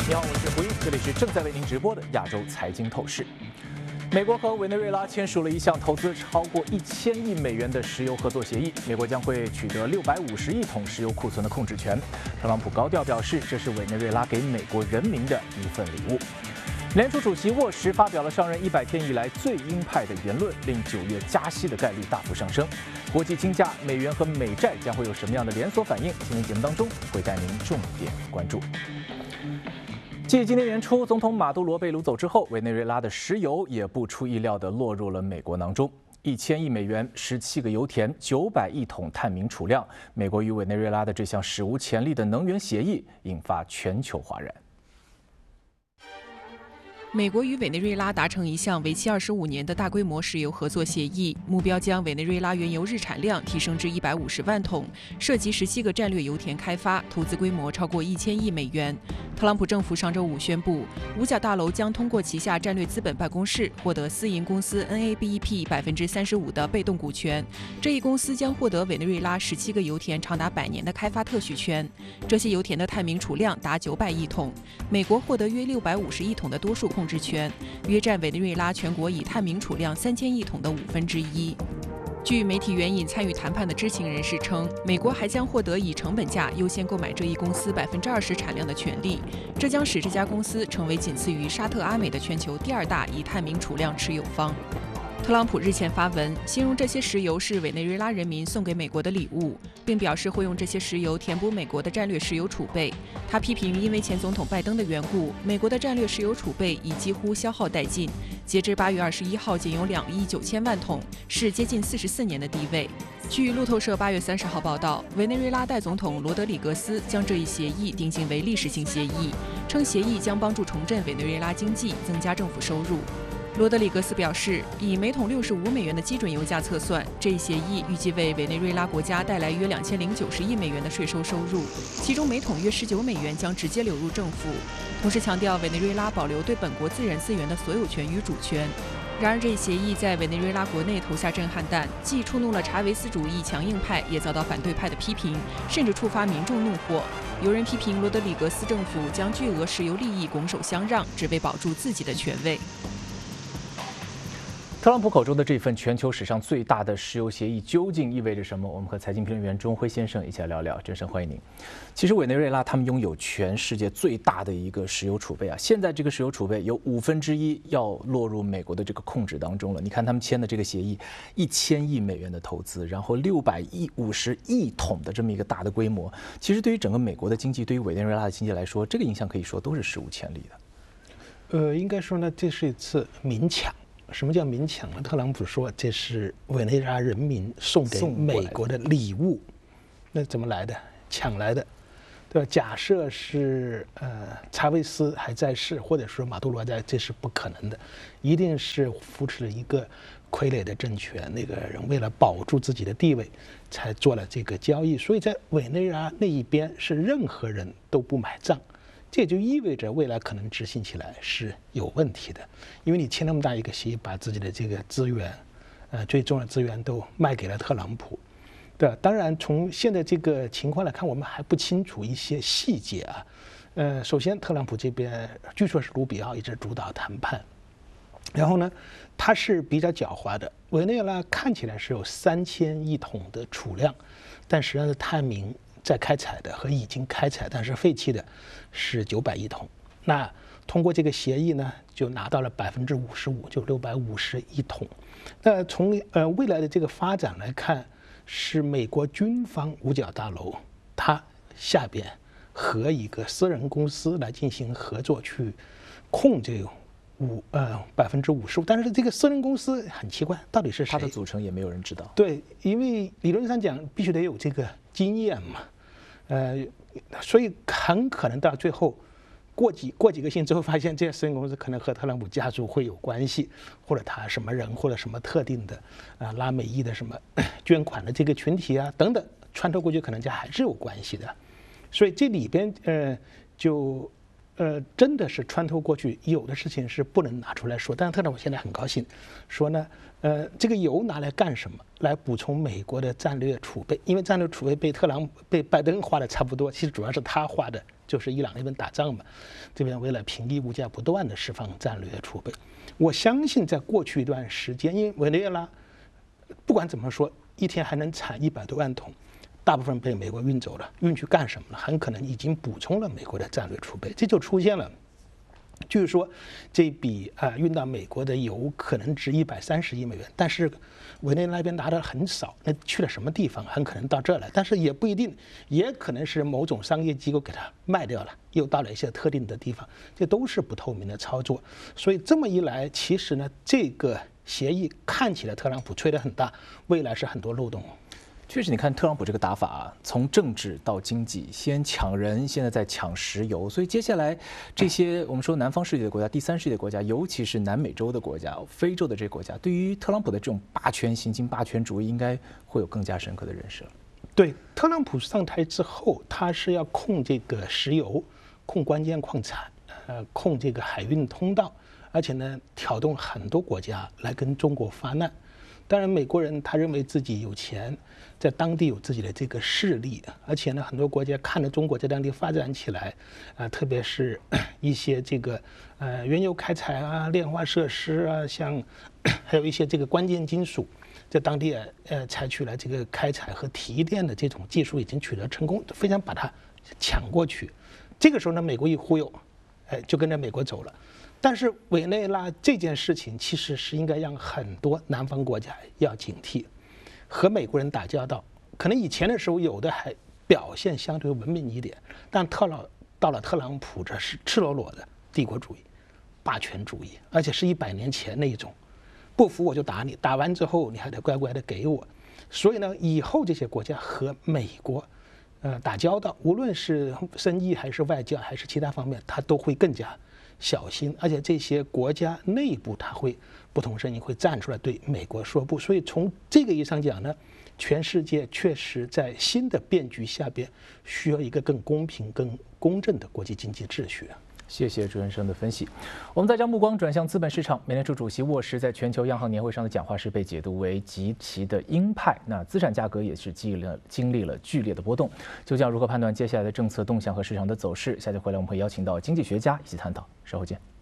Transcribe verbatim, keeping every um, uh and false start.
你好，我是胡一，这里是正在为您直播的亚洲财经透视。美国和委内瑞拉签署了一项投资超过一千亿美元的石油合作协议，美国将会取得六百五十亿桶石油库存的控制权。特朗普高调表示，这是委内瑞拉给美国人民的一份礼物。联储主席沃什发表了上任一百天以来最鹰派的言论，令九月加息的概率大幅上升。国际金价、美元和美债将会有什么样的连锁反应？今天节目当中会带您重点关注。继今年年初总统马杜罗被掳走之后，委内瑞拉的石油也不出意料地落入了美国囊中。一千亿美元、十七个油田、九百亿桶探明储量，美国与委内瑞拉的这项史无前例的能源协议引发全球哗然。 美国与委内瑞拉达成一项为期二十五年的大规模石油合作协议，目标将委内瑞拉原油日产量提升至一百五十万桶，涉及十七个战略油田开发，投资规模超过一千亿美元。特朗普政府上周五宣布，五角大楼将通过旗下战略资本办公室获得私营公司 N A B E P 百分之三十五的被动股权。这一公司将获得委内瑞拉十七个油田长达百年的开发特许权。这些油田的探明储量达九百亿桶，美国获得约六百五十亿桶的多数控制权，约占委内瑞拉全国已探明储量三千亿桶的五分之一。据媒体援引参与谈判的知情人士称，美国还将获得以成本价优先购买这一公司百分之二十产量的权利，这将使这家公司成为仅次于沙特阿美的全球第二大已探明储量持有方。特朗普日前发文，形容这些石油是委内瑞拉人民送给美国的礼物，并表示会用这些石油填补美国的战略石油储备。他批评，因为前总统拜登的缘故，美国的战略石油储备已几乎消耗殆尽，截至八月二十一号，仅有两亿九千万桶，是接近四十四年的低位。据路透社八月三十号报道，委内瑞拉代总统罗德里格斯将这一协议定性为历史性协议，称协议将帮助重振委内瑞拉经济，增加政府收入。罗德里格斯表示，以每桶六十五美元的基准油价测算，这一协议预计为委内瑞拉国家带来约两千零九十亿美元的税收收入，其中每桶约十九美元将直接流入政府。同时强调，委内瑞拉保留对本国自然资源的所有权与主权。然而，这一协议在委内瑞拉国内投下震撼弹，既触怒了查韦斯主义强硬派，也遭到反对派的批评，甚至触发民众怒火。有人批评罗德里格斯政府将巨额石油利益拱手相让，只为保住自己的权位。 特朗普口中的这份全球史上最大的石油协议究竟意味着什么？我们和财经评论员钟辉先生一起来聊聊。郑生，欢迎您。其实委内瑞拉他们拥有全世界最大的一个石油储备啊，现在这个石油储备有五分之一要落入美国的这个控制当中了。你看他们签的这个协议，一千亿美元的投资，然后六百亿五十亿桶的这么一个大的规模，其实对于整个美国的经济，对于委内瑞拉的经济来说，这个影响可以说都是史无前例的。呃，应该说呢，这是一次明抢。什么叫明抢呢？特朗普说这是委内瑞拉人民送给美国的礼物，那怎么来的？抢来的，对吧？假设是呃查韦斯还在世，或者说马杜罗还在，这是不可能的，一定是扶持了一个傀儡的政权，那个人为了保住自己的地位，才做了这个交易。所以在委内瑞拉那一边是任何人都不买账。这就意味着未来可能执行起来是有问题的，因为你签那么大一个协议，把自己的这个资源，呃，最重要的资源都卖给了特朗普，对吧？当然，从现在这个情况来看，我们还不清楚一些细节啊。呃，首先，特朗普这边据说是卢比奥一直主导谈判，然后呢，他是比较狡猾的。委内瑞拉看起来是有三千亿桶的储量，但实际上是探明在开采的和已经开采但是废弃的是九百亿桶。那通过这个协议呢，就拿到了百分之五十五，就六百五十亿桶。那从呃未来的这个发展来看，是美国军方五角大楼，它下边和一个私人公司来进行合作，去控这个五呃百分之五十五。但是这个私人公司很奇怪，到底是谁？ 它的组成也没有人知道。 对，因为理论上讲，必须得有这个经验嘛。呃，所以很可能到最后，过几过几个星期之后，发现这些私人公司可能和特朗普家族会有关系，或者他什么人，或者什么特定的啊、呃、拉美裔的什么捐款的这个群体啊等等，穿透过去可能家还是有关系的。所以这里边呃就呃，真的是穿透过去，有的事情是不能拿出来说。但是特朗普现在很高兴，说呢，呃，这个油拿来干什么？来补充美国的战略储备，因为战略储备被特朗普、被拜登花的差不多，其实主要是他花的，就是伊朗那边打仗嘛，这边为了平抑物价，不断的释放战略储备。我相信在过去一段时间，因为委内瑞拉不管怎么说，一天还能产一百多万桶。大部分被美国运走了，运去干什么了？很可能已经补充了美国的战略储备，这就出现了。据说这笔啊、呃、运到美国的油可能值一百三十亿美元，但是委内瑞拉那边拿的很少，那去了什么地方？很可能到这儿来，但是也不一定，也可能是某种商业机构给它卖掉了，又到了一些特定的地方，这都是不透明的操作。所以这么一来，其实呢，这个协议看起来特朗普吹得很大，未来是很多漏洞。 确实，你看特朗普这个打法啊，从政治到经济，先抢人，现在在抢石油，所以接下来这些我们说南方世界的国家、第三世界的国家，尤其是南美洲的国家、非洲的这些国家，对于特朗普的这种霸权行经霸权主义，应该会有更加深刻的认识了。 对，特朗普上台之后，他是要控这个石油、控关键矿产，呃，控这个海运通道，而且呢，挑动很多国家来跟中国发难。当然，美国人他认为自己有钱，在当地有自己的这个势力，而且呢，很多国家看着中国在当地发展起来，啊、呃，特别是一些这个呃原油开采啊、炼化设施啊，像还有一些这个关键金属，在当地呃采取了这个开采和提炼的这种技术已经取得成功，非常把它抢过去。这个时候呢，美国一忽悠，哎，就跟着美国走了。但是委内瑞拉这件事情其实是应该让很多南方国家要警惕，和美国人打交道，可能以前的时候有的还表现相对文明一点，但特朗到了特朗普这是赤裸裸的帝国主义、霸权主义，而且是一百年前那一种，不服我就打你，打完之后你还得乖乖的给我。所以呢，以后这些国家和美国，呃打交道，无论是生意还是外交还是其他方面，它都会更加小心，而且这些国家内部他会不同声音会站出来对美国说不，所以从这个意义上讲呢，全世界确实在新的变局下边需要一个更公平、更公正的国际经济秩序。 谢谢朱元生的分析。我们再将目光转向资本市场。美联储主席沃什在全球央行年会上的讲话是被解读为极其的鹰派，那资产价格也是经历了经历了剧烈的波动。究竟要如何判断接下来的政策动向和市场的走势？下节回来我们会邀请到经济学家一起探讨。稍后见。